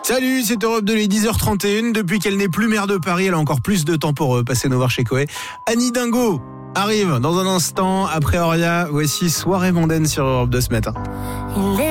Salut, c'est Europe 2, les 10h31. Depuis qu'elle n'est plus maire de Paris, elle a encore plus de temps pour passer nous voir chez Coé. Annie Dingo arrive dans un instant. Après Auria, voici Soirée mondaine sur Europe 2 ce matin.